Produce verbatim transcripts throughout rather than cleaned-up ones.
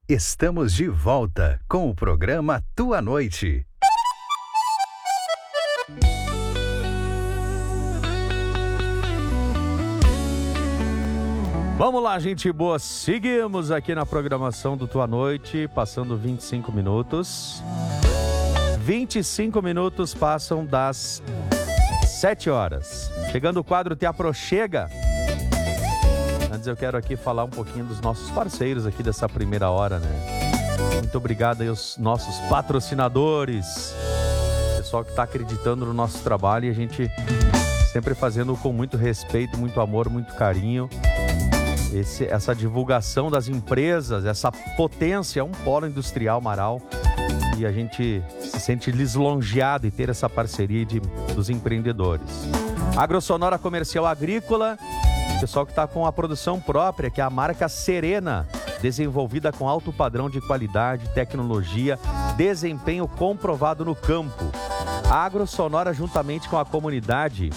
Estamos de volta com o programa Tua Noite. Vamos lá, gente boa. Seguimos aqui na programação do Tua Noite, passando vinte e cinco minutos. vinte e cinco minutos passam das sete horas. Chegando o quadro Te Aproxega. Antes eu quero aqui falar um pouquinho dos nossos parceiros aqui dessa primeira hora, né? Muito obrigado aí aos nossos patrocinadores. Pessoal que está acreditando no nosso trabalho e a gente sempre fazendo com muito respeito, muito amor, muito carinho. Esse, essa divulgação das empresas, essa potência, um polo industrial Marau. E a gente se sente lisonjeado em ter essa parceria de, dos empreendedores. Agrosonora Comercial Agrícola. Pessoal que está com a produção própria, que é a marca Serena, desenvolvida com alto padrão de qualidade, tecnologia, desempenho comprovado no campo. A Agrosonora, juntamente com a comunidade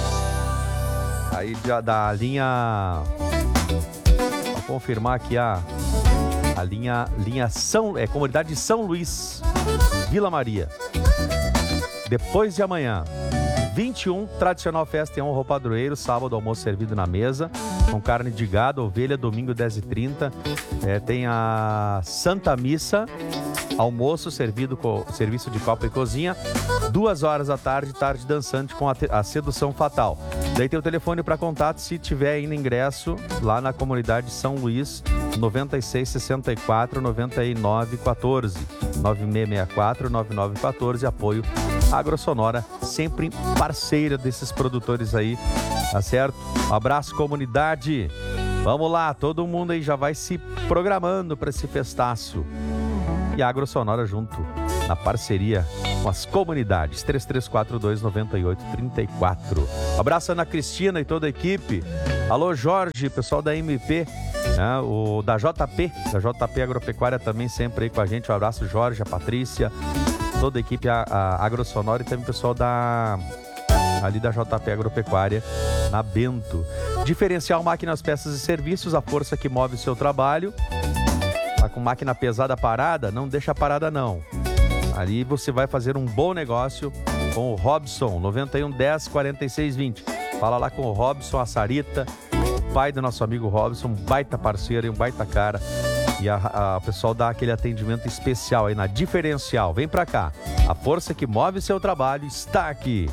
aí da, da linha, vou confirmar aqui a, a linha, linha São, é comunidade de São Luís, Vila Maria. Depois de amanhã, vinte e um, tradicional festa em honra ao padroeiro, sábado almoço servido na mesa, com carne de gado, ovelha, domingo dez e trinta. É, tem a Santa Missa, almoço servido com serviço de copa e cozinha, duas horas da tarde, tarde dançante com a, te, a sedução fatal. Daí tem o telefone para contato se tiver ainda ingresso lá na comunidade São Luís, noventa e seis, sessenta e quatro, noventa e nove, quatorze, nove seis seis quatro, nove nove um quatro, apoio Agrosonora, sempre parceira desses produtores aí, tá certo? Um abraço, comunidade. Vamos lá, todo mundo aí já vai se programando para esse festaço. E a Agrosonora junto na parceria com as comunidades. três três quatro dois, nove oito três quatro. Um abraço, Ana Cristina e toda a equipe. Alô, Jorge, pessoal da M P, né? O da J P, da J P Agropecuária também sempre aí com a gente. Um abraço, Jorge, a Patrícia, toda a equipe, a, a Agrosonora e também o pessoal da ali da J P Agropecuária na Bento. Diferencial Máquinas, Peças e Serviços, a força que move o seu trabalho. Tá com máquina pesada parada? Não deixa parada não. Ali você vai fazer um bom negócio com o Robson, noventa e um, dez, quarenta e seis, vinte. Fala lá com o Robson, a Sarita, o pai do nosso amigo Robson, um baita parceiro e um baita cara. E a, a pessoal dá aquele atendimento especial aí na Diferencial. Vem pra cá. A força que move seu trabalho está aqui.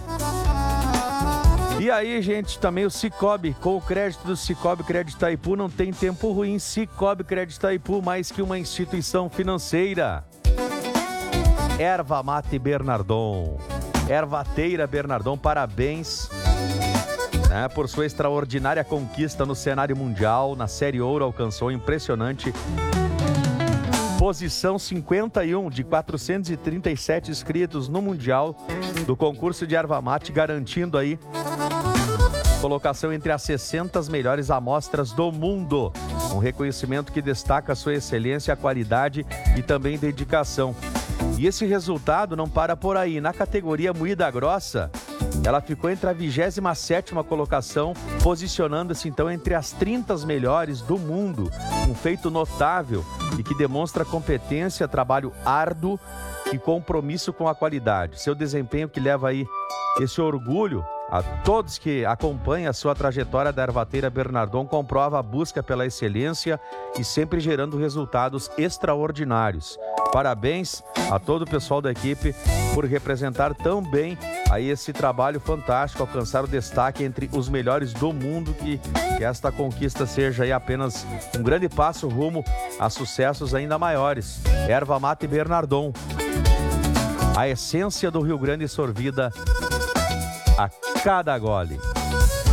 E aí, gente, também o Cicobi, com o crédito do Cicobi Crédito Itaipu, não tem tempo ruim. Cicobi Crédito Itaipu, mais que uma instituição financeira. Erva Mate Bernardon. Ervateira Bernardon, parabéns, né, por sua extraordinária conquista no cenário mundial. Na Série Ouro alcançou impressionante posição cinquenta e um de quatrocentos e trinta e sete inscritos no Mundial do concurso de erva mate, garantindo aí colocação entre as sessenta melhores amostras do mundo. Um reconhecimento que destaca a sua excelência, a qualidade e também dedicação. E esse resultado não para por aí. Na categoria moída grossa, ela ficou entre a vigésima sétima colocação, posicionando-se então entre as trinta melhores do mundo. Um feito notável e que demonstra competência, trabalho árduo e compromisso com a qualidade. Seu desempenho que leva aí esse orgulho a todos que acompanham a sua trajetória da Ervateira Bernardon, comprova a busca pela excelência e sempre gerando resultados extraordinários. Parabéns a todo o pessoal da equipe por representar tão bem aí esse trabalho fantástico, alcançar o destaque entre os melhores do mundo, que, que esta conquista seja aí apenas um grande passo rumo a sucessos ainda maiores. Erva Mate Bernardon, a essência do Rio Grande sorvida a cada gole.